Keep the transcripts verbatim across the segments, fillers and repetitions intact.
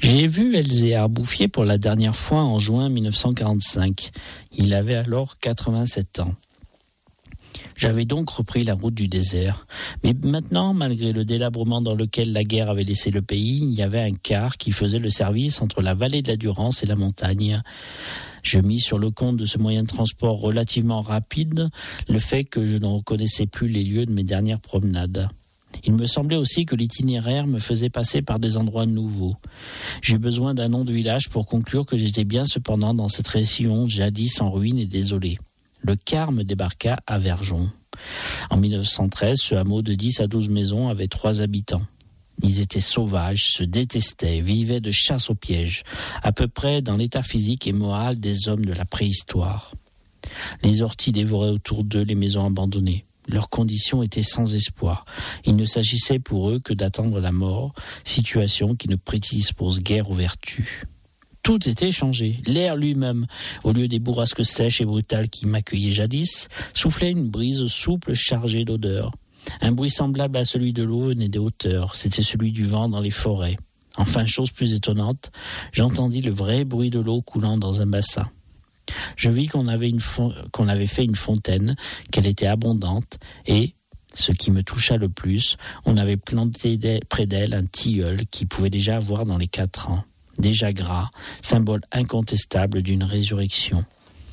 J'ai vu Elzéar Bouffier pour la dernière fois en juin mille neuf cent quarante-cinq. Il avait alors quatre-vingt-sept ans. J'avais donc repris la route du désert. Mais maintenant, malgré le délabrement dans lequel la guerre avait laissé le pays, il y avait un car qui faisait le service entre la vallée de la Durance et la montagne. Je mis sur le compte de ce moyen de transport relativement rapide le fait que je ne reconnaissais plus les lieux de mes dernières promenades. Il me semblait aussi que l'itinéraire me faisait passer par des endroits nouveaux. J'eus besoin d'un nom de village pour conclure que j'étais bien cependant dans cette région jadis en ruine et désolée. Le car me débarqua à Verjon. En mille neuf cent treize, ce hameau de dix à douze maisons avait trois habitants. Ils étaient sauvages, se détestaient, vivaient de chasse au piège, à peu près dans l'état physique et moral des hommes de la préhistoire. Les orties dévoraient autour d'eux les maisons abandonnées. Leurs conditions étaient sans espoir. Il ne s'agissait pour eux que d'attendre la mort, situation qui ne prédispose guère aux vertus. Tout était changé. L'air lui-même, au lieu des bourrasques sèches et brutales qui m'accueillaient jadis, soufflait une brise souple chargée d'odeurs. Un bruit semblable à celui de l'eau venait des hauteurs. C'était celui du vent dans les forêts. Enfin, chose plus étonnante, j'entendis le vrai bruit de l'eau coulant dans un bassin. Je vis qu'on avait, une fo- qu'on avait fait une fontaine, qu'elle était abondante, et, ce qui me toucha le plus, on avait planté près d'elle un tilleul qui pouvait déjà avoir dans les quatre ans. Déjà gras, symbole incontestable d'une résurrection.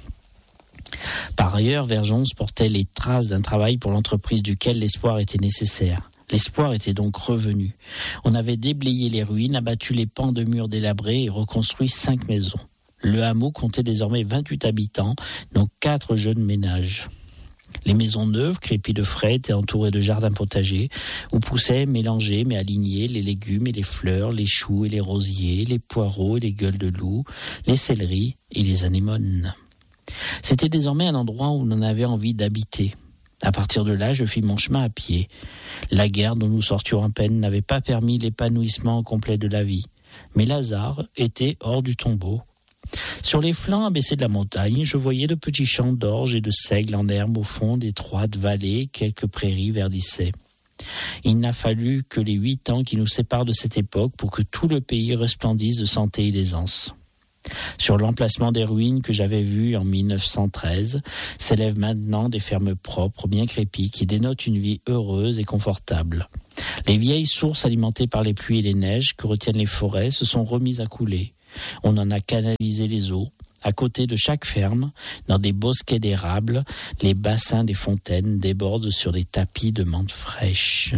Par ailleurs, Verjon portait les traces d'un travail pour l'entreprise duquel l'espoir était nécessaire. L'espoir était donc revenu. On avait déblayé les ruines, abattu les pans de murs délabrés et reconstruit cinq maisons. Le hameau comptait désormais vingt-huit habitants, dont quatre jeunes ménages. Les maisons neuves, crépies de frais, étaient entourées de jardins potagers, où poussaient, mélangés mais alignés, les légumes et les fleurs, les choux et les rosiers, les poireaux et les gueules de loup, les céleris et les anémones. C'était désormais un endroit où l'on avait envie d'habiter. À partir de là, je fis mon chemin à pied. La guerre dont nous sortions à peine n'avait pas permis l'épanouissement complet de la vie. Mais Lazare était hors du tombeau. Sur les flancs abaissés de la montagne, je voyais de petits champs d'orge et de seigle en herbe au fond d'étroites vallées, quelques prairies verdissaient. Il n'a fallu que les huit ans qui nous séparent de cette époque pour que tout le pays resplendisse de santé et d'aisance. Sur l'emplacement des ruines que j'avais vues en mille neuf cent treize, s'élèvent maintenant des fermes propres, bien crépies, qui dénotent une vie heureuse et confortable. Les vieilles sources alimentées par les pluies et les neiges que retiennent les forêts se sont remises à couler. On en a canalisé les eaux. À côté de chaque ferme, dans des bosquets d'érables, les bassins des fontaines débordent sur des tapis de menthe fraîche.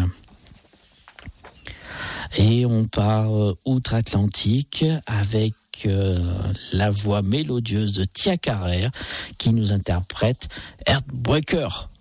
Et on part outre-Atlantique avec euh, la voix mélodieuse de Tia Carrère qui nous interprète Heartbreaker.